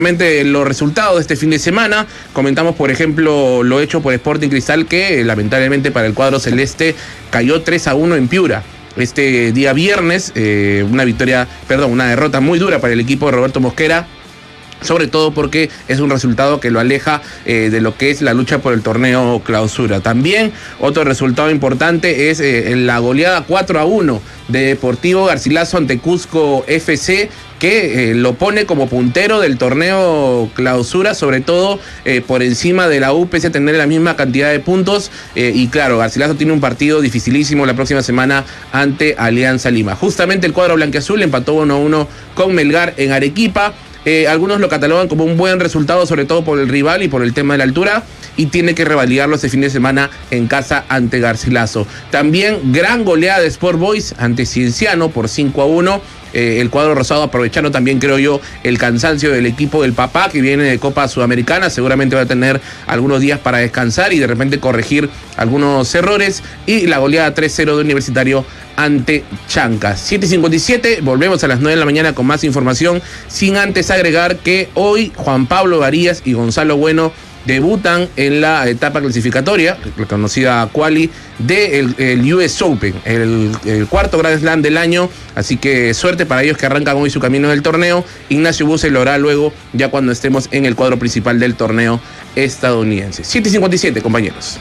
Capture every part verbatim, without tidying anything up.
Los resultados de este fin de semana, comentamos por ejemplo lo hecho por Sporting Cristal, que lamentablemente para el cuadro celeste cayó tres a uno en Piura este día viernes, eh, una victoria, perdón, una derrota muy dura para el equipo de Roberto Mosquera, sobre todo porque es un resultado que lo aleja eh, de lo que es la lucha por el torneo clausura. También otro resultado importante es eh, la goleada cuatro a uno de Deportivo Garcilaso ante Cusco F C, que eh, lo pone como puntero del torneo clausura, sobre todo eh, por encima de la U, pese a tener la misma cantidad de puntos. Eh, y claro, Garcilaso tiene un partido dificilísimo la próxima semana ante Alianza Lima. Justamente el cuadro blanquiazul empató uno a uno con Melgar en Arequipa. Eh, algunos lo catalogan como un buen resultado, sobre todo por el rival y por el tema de la altura, y tiene que revalidarlo este fin de semana en casa ante Garcilaso. También gran goleada de Sport Boys ante Cienciano por cinco a uno. Eh, el cuadro rosado aprovechando también, creo yo, el cansancio del equipo del Papá, que viene de Copa Sudamericana, seguramente va a tener algunos días para descansar y de repente corregir algunos errores, y la goleada tres cero de Universitario ante Chancas. siete cincuenta y siete, volvemos a las nueve de la mañana con más información, sin antes agregar que hoy Juan Pablo Varías y Gonzalo Bueno debutan en la etapa clasificatoria, la conocida quali del el U S Open, el, el cuarto Grand Slam del año, así que suerte para ellos que arrancan hoy su camino en el torneo. Ignacio Buse lo hará luego, ya cuando estemos en el cuadro principal del torneo estadounidense. siete cincuenta y siete, compañeros.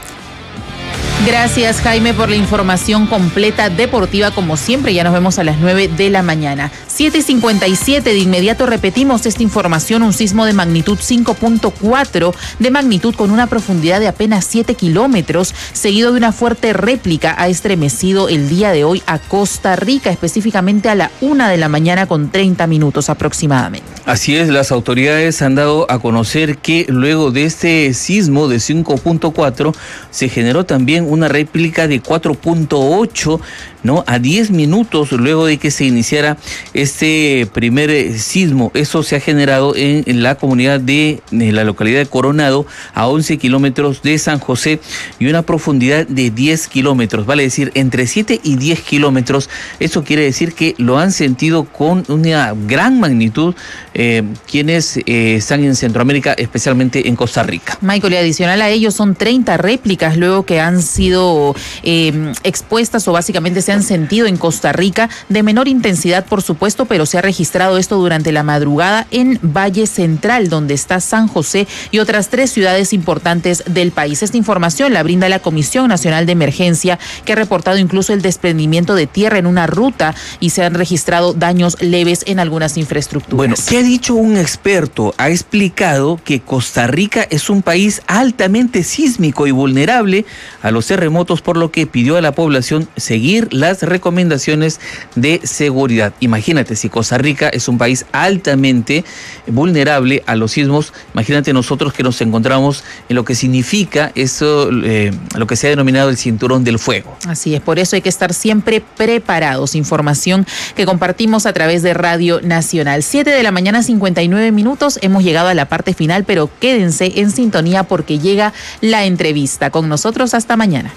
Gracias, Jaime, por la información completa deportiva. Como siempre, ya nos vemos a las nueve de la mañana. siete cincuenta y siete, de inmediato repetimos esta información. Un sismo de magnitud cinco punto cuatro, de magnitud con una profundidad de apenas siete kilómetros, seguido de una fuerte réplica, ha estremecido el día de hoy a Costa Rica, específicamente a la una de la mañana con treinta minutos aproximadamente. Así es, las autoridades han dado a conocer que luego de este sismo de cinco punto cuatro se generó también una réplica de cuatro punto ocho, ¿no? A diez minutos luego de que se iniciara este primer sismo. Eso se ha generado en, en la comunidad de, de la localidad de Coronado, a once kilómetros de San José, y una profundidad de diez kilómetros, vale decir, entre siete y diez kilómetros. Eso quiere decir que lo han sentido con una gran magnitud eh, quienes eh, están en Centroamérica, especialmente en Costa Rica. Michael, y adicional a ello son treinta réplicas luego que han sido eh, expuestas o básicamente se han sentido en Costa Rica, de menor intensidad por supuesto, pero se ha registrado esto durante la madrugada en Valle Central, donde está San José y otras tres ciudades importantes del país. Esta información la brinda la Comisión Nacional de Emergencia, que ha reportado incluso el desprendimiento de tierra en una ruta y se han registrado daños leves en algunas infraestructuras. Bueno, ¿qué ha dicho un experto? Ha explicado que Costa Rica es un país altamente sísmico y vulnerable a los terremotos, por lo que pidió a la población seguir las recomendaciones de seguridad. Imagínate, si Costa Rica es un país altamente vulnerable a los sismos, imagínate nosotros que nos encontramos en lo que significa eso, eh, lo que se ha denominado el cinturón del fuego. Así es, por eso hay que estar siempre preparados. Información que compartimos a través de Radio Nacional. siete de la mañana, cincuenta y nueve minutos. Hemos llegado a la parte final, pero quédense en sintonía porque llega la entrevista. Con nosotros hasta mañana.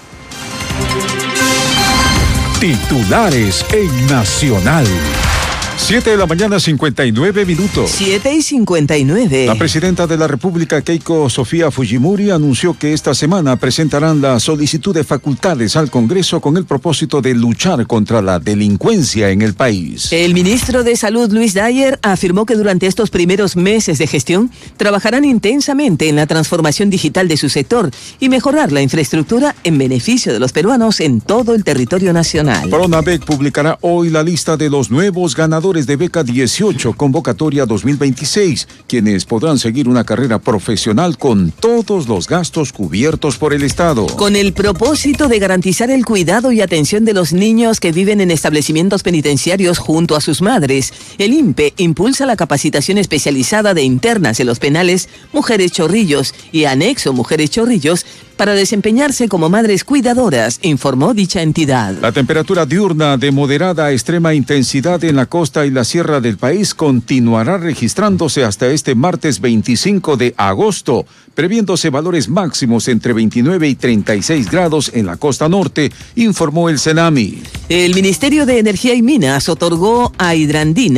Titulares en Nacional. siete de la mañana, cincuenta y nueve minutos. siete y cincuenta y nueve. La presidenta de la República, Keiko Sofía Fujimori, anunció que esta semana presentarán la solicitud de facultades al Congreso con el propósito de luchar contra la delincuencia en el país. El ministro de Salud, Luis Dyer, afirmó que durante estos primeros meses de gestión trabajarán intensamente en la transformación digital de su sector y mejorar la infraestructura en beneficio de los peruanos en todo el territorio nacional. Pronavec publicará hoy la lista de los nuevos ganadores de Beca dieciocho, convocatoria dos mil veintiséis, quienes podrán seguir una carrera profesional con todos los gastos cubiertos por el Estado. Con el propósito de garantizar el cuidado y atención de los niños que viven en establecimientos penitenciarios junto a sus madres, el I N P E impulsa la capacitación especializada de internas en los penales Mujeres Chorrillos y Anexo Mujeres Chorrillos para desempeñarse como madres cuidadoras, informó dicha entidad. La temperatura diurna de moderada a extrema intensidad en la costa y la sierra del país continuará registrándose hasta este martes veinticinco de agosto, previéndose valores máximos entre veintinueve y treinta y seis grados en la costa norte, informó el CENAMI. El Ministerio de Energía y Minas otorgó a Hidrandina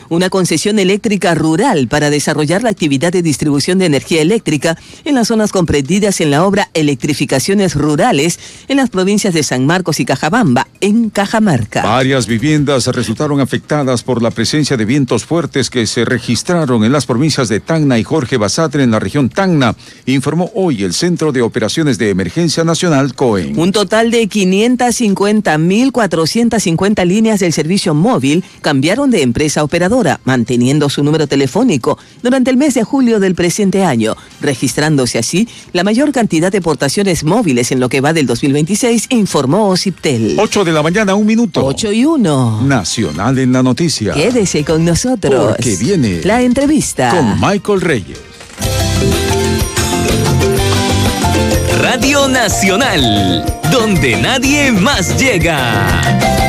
una concesión eléctrica rural para desarrollar la actividad de distribución de energía eléctrica en las zonas comprendidas en la obra Electrificaciones Rurales en las provincias de San Marcos y Cajabamba, en Cajamarca. Varias viviendas resultaron afectadas por la presencia de vientos fuertes que se registraron en las provincias de Tacna y Jorge Basadre en la región Tacna, informó hoy el Centro de Operaciones de Emergencia Nacional, COEN. Un total de quinientas cincuenta mil cuatrocientas cincuenta líneas del servicio móvil cambiaron de empresa operadora, manteniendo su número telefónico durante el mes de julio del presente año, registrándose así la mayor cantidad de portaciones móviles en lo que va del dos mil veintiséis, informó OCIPTEL. ocho de la mañana, un minuto. ocho y uno. Nacional en la noticia. Quédese con nosotros. Porque viene la entrevista con Michael Reyes. Radio Nacional, donde nadie más llega.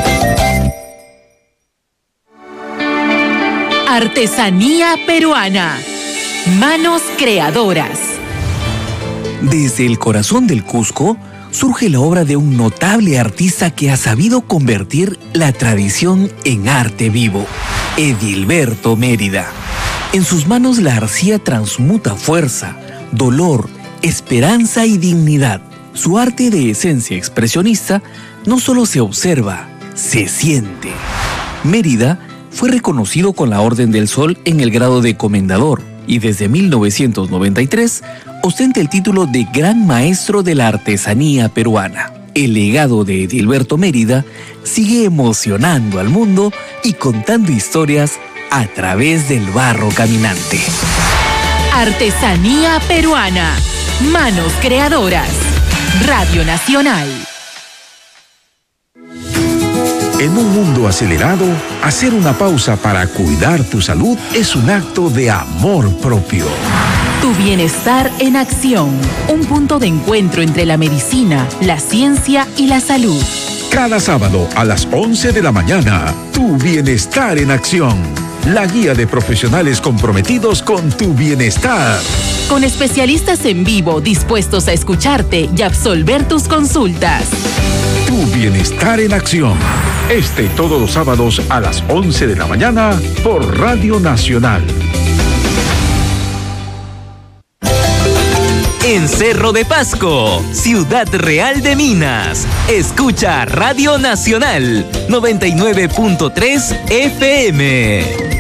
Artesanía peruana. Manos creadoras. Desde el corazón del Cusco surge la obra de un notable artista que ha sabido convertir la tradición en arte vivo, Edilberto Mérida. En sus manos la arcilla transmuta fuerza, dolor, esperanza y dignidad. Su arte de esencia expresionista no solo se observa, se siente. Mérida fue reconocido con la Orden del Sol en el grado de comendador y desde mil novecientos noventa y tres ostenta el título de Gran Maestro de la Artesanía Peruana. El legado de Edilberto Mérida sigue emocionando al mundo y contando historias a través del barro caminante. Artesanía peruana. Manos creadoras. Radio Nacional. En un mundo acelerado, hacer una pausa para cuidar tu salud es un acto de amor propio. Tu bienestar en acción. Un punto de encuentro entre la medicina, la ciencia y la salud. Cada sábado a las once de la mañana, Tu Bienestar en Acción. La guía de profesionales comprometidos con tu bienestar. Con especialistas en vivo dispuestos a escucharte y absolver tus consultas. Tu Bienestar en Acción. Este todos los sábados a las once de la mañana por Radio Nacional. En Cerro de Pasco, Ciudad Real de Minas, escucha Radio Nacional noventa y nueve punto tres F M.